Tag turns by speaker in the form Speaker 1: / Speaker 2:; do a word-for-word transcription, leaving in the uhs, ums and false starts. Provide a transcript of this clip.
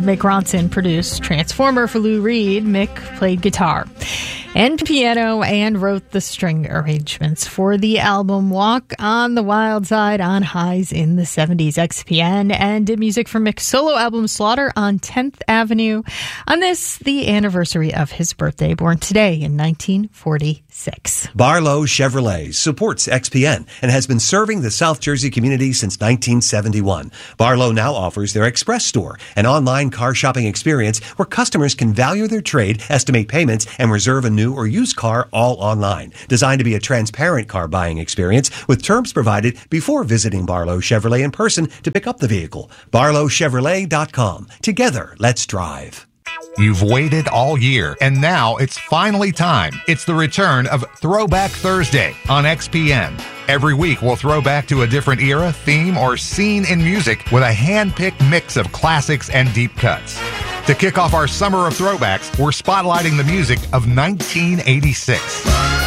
Speaker 1: Mick Ronson produced Transformer for Lou Reed. Mick played guitar and piano and wrote the string arrangements for the album Walk on the Wild Side on Highs in the seventies. X P N and did music for Mick's solo album Slaughter on tenth Avenue on this, the anniversary of his birthday, born today in nineteen forty-six.
Speaker 2: Barlow Chevrolet supports X P N and has been serving the South Jersey community since nineteen seventy-one. Barlow now offers their Express Store, an online car shopping experience where customers can value their trade, estimate payments, and reserve a new or used car all online. Designed to be a transparent car buying experience with terms provided before visiting Barlow Chevrolet in person to pick up the vehicle. barlow chevrolet dot com. Together, let's drive.
Speaker 3: You've waited all year, and now it's finally time. It's the return of Throwback Thursday on X P N. Every week, we'll throw back to a different era, theme, or scene in music with a hand-picked mix of classics and deep cuts. To kick off our summer of throwbacks, we're spotlighting the music of nineteen eighty-six.